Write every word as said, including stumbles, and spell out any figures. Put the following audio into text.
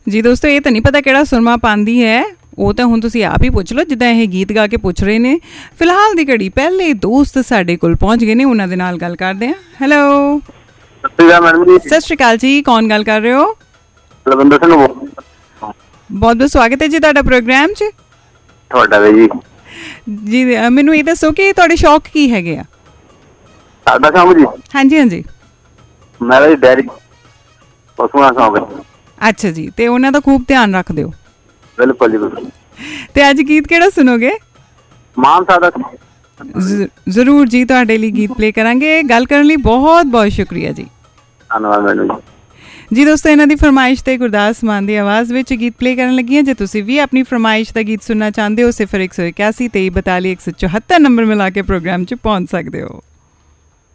ਜੀ ਦੋਸਤੋ, ਇਹ ਤਾਂ ਨਹੀਂ ਪਤਾ ਕਿਹੜਾ ਸੁਰਮਾ ਪਾਉਂਦੀ ਹੈ, ਉਹ ਤਾਂ ਹੁਣ ਤੁਸੀਂ ਆਪ ਹੀ ਪੁੱਛ ਲਓ ਜਿੱਦਾਂ ਇਹ ਗੀਤ ਗਾ ਕੇ ਪੁੱਛ ਰਹੇ ਨੇ। ਫਿਲਹਾਲ ਦੀ ਘੜੀ ਪਹਿਲੇ ਦੋਸਤ ਸਾਡੇ ਕੋਲ ਪਹੁੰਚ ਗਏ ਨੇ, ਉਹਨਾਂ ਦੇ ਨਾਲ ਗੱਲ ਕਰਦੇ ਹਾਂ। ਹੈਲੋ, ਸਤਿ ਸ਼੍ਰੀ ਅਕਾਲ ਜੀ, ਕੌਣ ਗੱਲ ਕਰ ਰਹੇ ਹੋ? ਲਵਿੰਦਰ ਸਿੰਘ। ਬਹੁਤ ਬਹੁਤ ਸਵਾਗਤ ਹੈ ਜੀ ਤੁਹਾਡਾ ਪ੍ਰੋਗਰਾਮ 'ਚ। ਤੁਹਾਡਾ ਵੀ ਜੀ। ਜੀ ਮੈਨੂੰ ਇਹ ਦੱਸੋ ਕਿ ਤੁਹਾਡੇ ਸ਼ੌਕ ਕੀ ਹੈਗੇ ਆ? ਸਾਡਾ ਸ਼ੌਕ ਜੀ? ਹਾਂਜੀ ਹਾਂਜੀ, ਮੇਰਾ ਜੀ ਡੈਰੀ ਪਸ਼ੂਆਂ ਦਾ ਸ਼ੌਕ ਹੈ। ਅੱਛਾ ਜੀ, ਤੇ ਉਹਨਾਂ ਦਾ ਖੂਬ ਧਿਆਨ ਰੱਖਦੇ ਹੋ? ਬਿਲਕੁਲ ਜੀ ਬਿਲਕੁਲ। ਤੇ ਅੱਜ ਗੀਤ ਕਿਹੜਾ ਸੁਣੋਗੇ? ਮਾਨ ਸਾਡਾ। ਜ਼ਰੂਰ ਜੀ, ਤੁਹਾਡੇ ਲਈ ਗੀਤ ਪਲੇ ਕਰਾਂਗੇ। ਗੱਲ ਕਰਨ ਲਈ ਬਹੁਤ ਬਹੁਤ ਸ਼ੁਕਰੀਆ ਜੀ। ਧੰਨਵਾਦ ਮੈਨੂੰ ਜੀ। ਜੀ ਦੋਸਤੋ, ਇਹਨਾਂ ਦੀ ਫਰਮਾਇਸ਼ ਤੇ ਗੁਰਦਾਸ ਮਾਨ ਦੀ ਆਵਾਜ਼ ਵਿੱਚ ਗੀਤ ਪਲੇ ਕਰਨ ਲੱਗੀ ਹਾਂ। ਜੇ ਤੁਸੀਂ ਵੀ ਆਪਣੀ ਫਰਮਾਇਸ਼ ਦਾ ਗੀਤ ਸੁਣਨਾ ਚਾਹੁੰਦੇ ਹੋ, ਸਿਫਰ ਇੱਕ ਸੌ ਇਕਿਆਸੀ ਤੇਈ ਬਤਾਲੀ ਇੱਕ ਸੌ ਚੁਹੱਤਰ ਨੰਬਰ ਮਿਲਾ ਕੇ ਪ੍ਰੋਗਰਾਮ 'ਚ ਪਹੁੰਚ ਸਕਦੇ ਹੋ।